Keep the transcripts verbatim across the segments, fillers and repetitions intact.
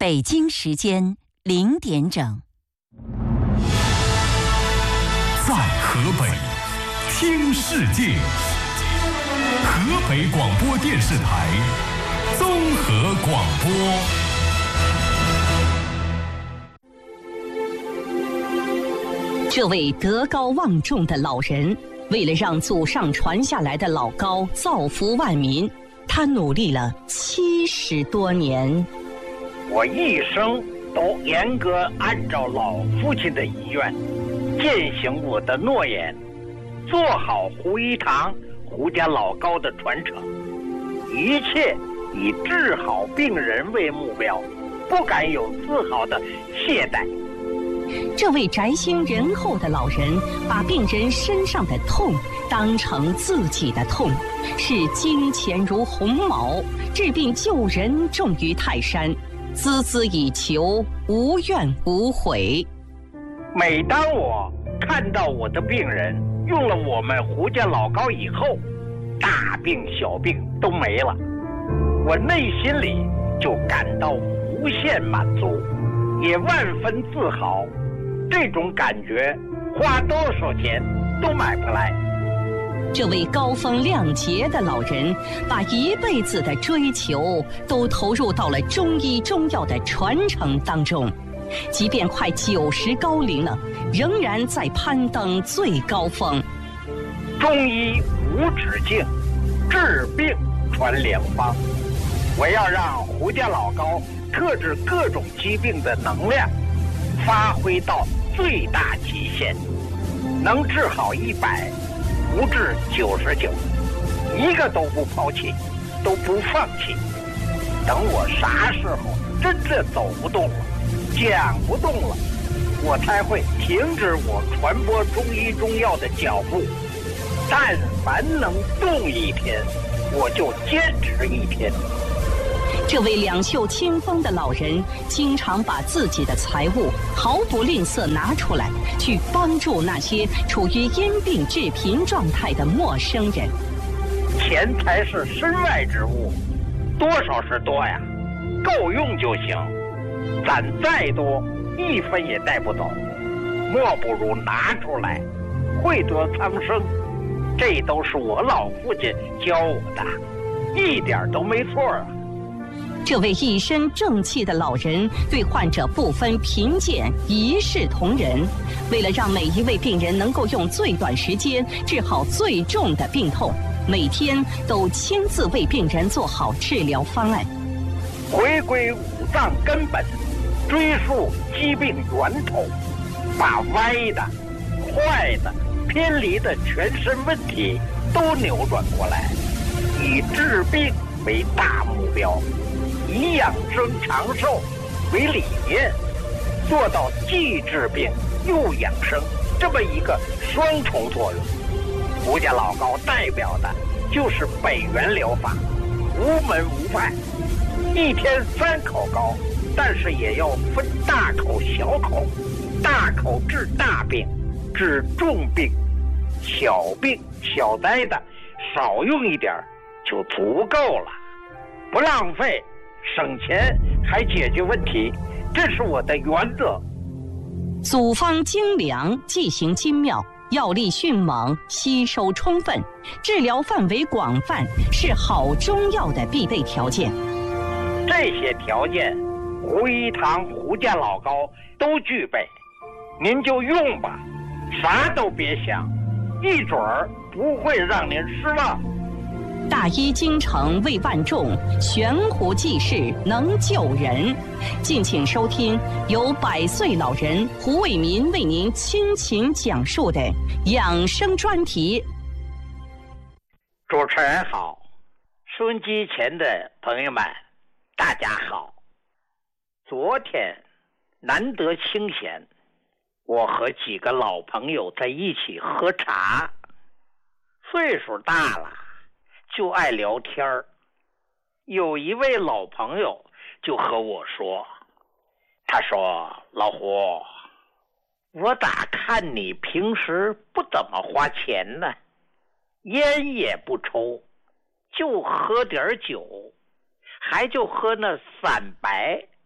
北京时间零点整。 在河北听世界，河北广播电视台综合广播。 这位德高望重的老人，为了让祖上传下来的老高造福万民，他努力了七十多年。 我一生都严格按照老父亲的遗愿，践行我的诺言，做好胡一堂胡家老高的传承，一切以治好病人为目标，不敢有丝毫的懈怠。 这位宅心仁厚的老人，把病人身上的痛当成自己的痛，视金钱如鸿毛，治病救人重于泰山，孜孜以求，无怨无悔。 每当我看到我的病人用了我们胡家老高以后，大病小病都没了，我内心里就感到无限满足，也万分自豪。这种感觉花多少钱都买不来。 这位高风亮节的老人，把一辈子的追求都投入到了中医中药的传承当中，即便快九十高龄了，仍然在攀登最高峰。 中医无止境，治病传良方。我要让胡家老高克制各种疾病的能量发挥到最大极限，能治好一百，不治九十九，一个都不抛弃，都不放弃。等我啥时候真正走不动了，讲不动了，我才会停止我传播中医中药的脚步。但凡能动一天，我就坚持一天。 这位两袖清风的老人，经常把自己的财物毫不吝啬拿出来，去帮助那些处于因病致贫状态的陌生人。 钱财是身外之物，多少是多呀，够用就行。攒再多，一分也带不走，莫不如拿出来，惠得苍生。这都是我老父亲教我的，一点都没错啊。 这位一身正气的老人，对患者不分贫贱，一视同仁。为了让每一位病人能够用最短时间治好最重的病痛，每天都亲自为病人做好治疗方案。 回归五脏根本，追溯疾病源头，把歪的、坏的、偏离的全身问题都扭转过来，以治病为大目标，以养生长寿为理念，做到既治病又养生这么一个双重作用。胡家老高代表的就是北元疗法，无门无派，一天三口高，但是也要分大口小口，大口治大病，治重病，小病小灾的少用一点就足够了，不浪费，省钱还解决问题，这是我的原则。 组方精良，剂型精妙，药力迅猛，吸收充分，治疗范围广泛，是好中药的必备条件。 这些条件，胡一堂胡家老高都具备，您就用吧，啥都别想，一准儿不会让您失望。 大医精诚为万众，悬壶济世能救人。敬请收听由百岁老人胡卫民为您倾情讲述的养生专题。 主持人好，收音机前的朋友们大家好。昨天难得清闲，我和几个老朋友在一起喝茶，岁数大了就爱聊天儿。有一位老朋友就和我说，他说，老胡，我咋看你平时不怎么花钱呢？烟也不抽，就喝点酒，还就喝那散白，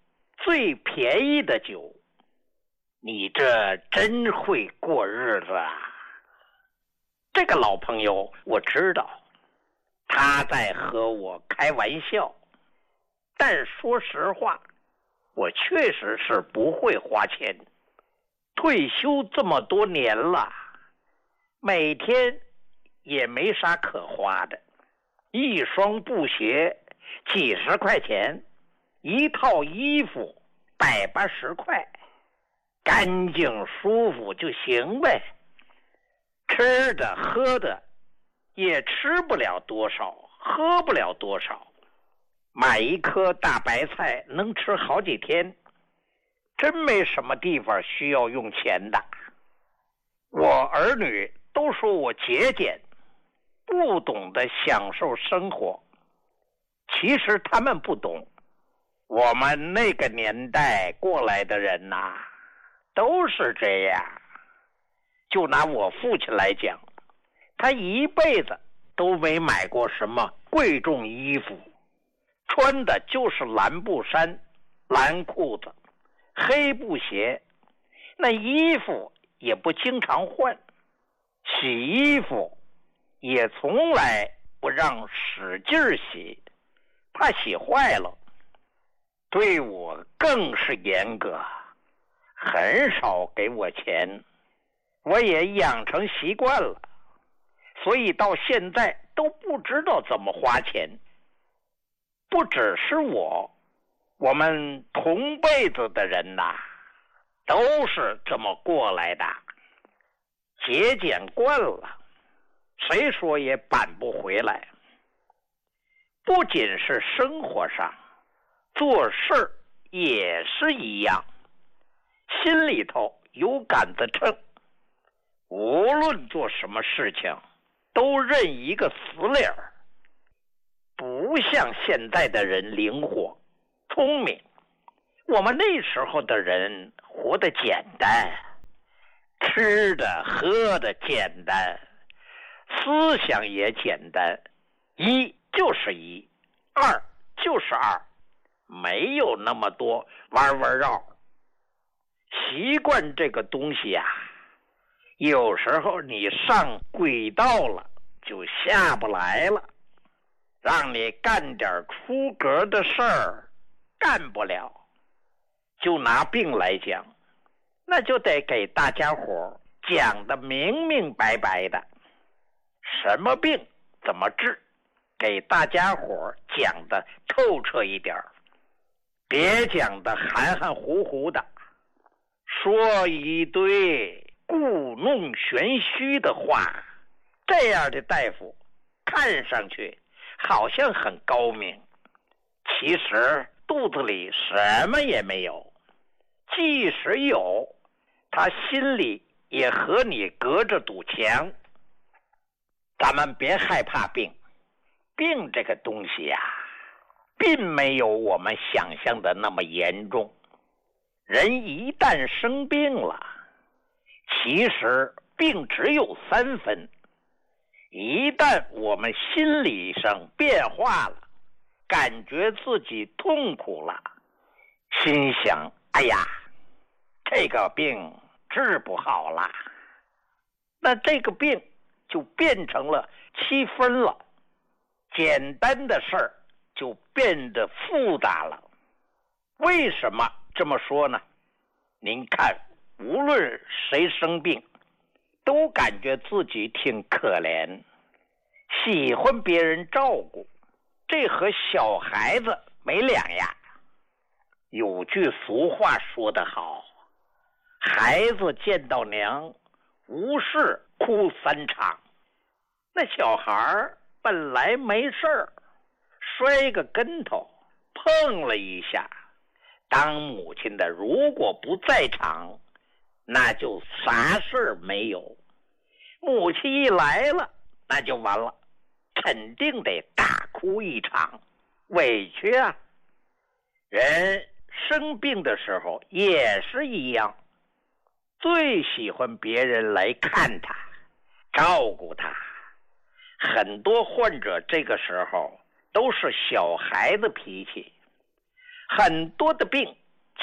最便宜的酒。你这真会过日子啊！这个老朋友我知道，他在和我开玩笑，但说实话，我确实是不会花钱。退休这么多年了，每天也没啥可花的，一双布鞋几十块钱，一套衣服百八十块，干净舒服就行呗。吃的喝的也吃不了多少，喝不了多少，买一颗大白菜能吃好几天，真没什么地方需要用钱的。我儿女都说我节俭，不懂得享受生活。其实他们不懂，我们那个年代过来的人呐、啊，都是这样。就拿我父亲来讲，他一辈子都没买过什么贵重衣服，穿的就是蓝布衫、蓝裤子、黑布鞋，那衣服也不经常换，洗衣服也从来不让使劲洗，怕洗坏了。对我更是严格，很少给我钱，我也养成习惯了，所以到现在都不知道怎么花钱。不只是我，我们同辈子的人呐、啊，都是这么过来的，节俭惯了，谁说也扳不回来。不仅是生活上，做事也是一样，心里头有杆子秤，无论做什么事情都认一个死理儿，不像现在的人灵活聪明。我们那时候的人活得简单，吃的喝的简单，思想也简单，一就是一，二就是二，没有那么多弯弯绕。习惯这个东西呀、啊，有时候你上轨道了就下不来了，让你干点出格的事儿干不了。就拿病来讲，那就得给大家伙讲得明明白白的，什么病怎么治，给大家伙讲得透彻一点，别讲得含含糊糊的，说一堆故弄玄虚的话，这样的大夫看上去好像很高明，其实肚子里什么也没有，即使有，他心里也和你隔着堵墙。咱们别害怕病，病这个东西呀、啊，并没有我们想象的那么严重。人一旦生病了，其实病只有三分。一旦我们心理上变化了，感觉自己痛苦了，心想哎呀，这个病治不好了，那这个病就变成了七分了，简单的事儿就变得复杂了。为什么这么说呢？您看，无论谁生病，都感觉自己挺可怜，喜欢别人照顾，这和小孩子没两样。有句俗话说得好，孩子见到娘，无事哭三场。那小孩本来没事儿，摔个跟头，碰了一下，当母亲的如果不在场，那就啥事儿没有。母亲一来了，那就完了，肯定得大哭一场，委屈啊。人生病的时候也是一样，最喜欢别人来看他，照顾他。很多患者这个时候都是小孩子脾气，很多的病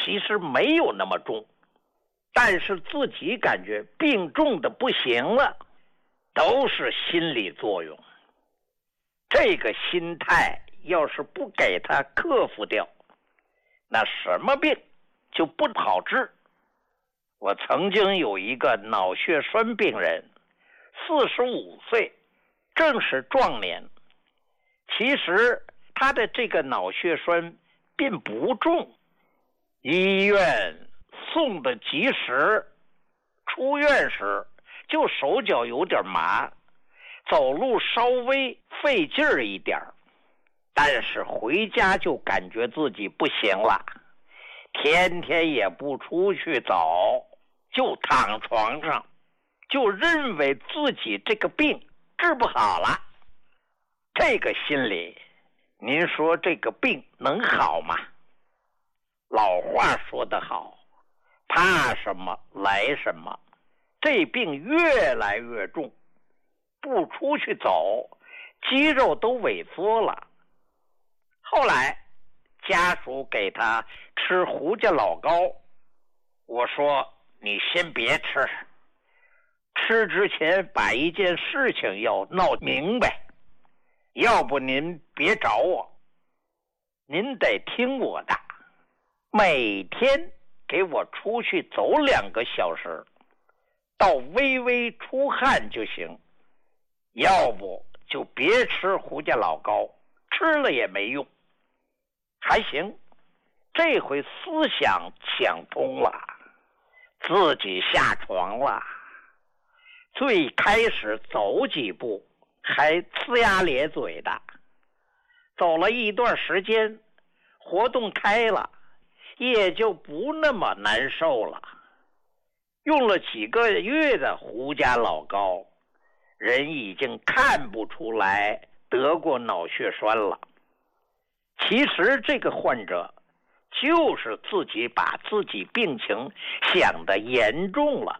其实没有那么重，但是自己感觉病重的不行了，都是心理作用。这个心态要是不给他克服掉，那什么病就不好治。我曾经有一个脑血栓病人，四十五岁，正是壮年。其实他的这个脑血栓并不重，医院送的及时，出院时就手脚有点麻，走路稍微费劲儿一点，但是回家就感觉自己不行了，天天也不出去走，就躺床上，就认为自己这个病治不好了。这个心理，您说这个病能好吗？老话说得好，怕什么来什么，这病越来越重，不出去走，肌肉都萎缩了。后来家属给他吃胡家老膏，我说你先别吃，吃之前把一件事情要闹明白，要不您别找我，您得听我的，每天给我出去走两个小时，到微微出汗就行，要不就别吃胡家老膏，吃了也没用。还行，这回思想想通了，自己下床了。最开始走几步还呲牙咧嘴的，走了一段时间，活动开了，也就不那么难受了。用了几个月的胡家老膏，人已经看不出来得过脑血栓了。其实这个患者就是自己把自己病情想得严重了，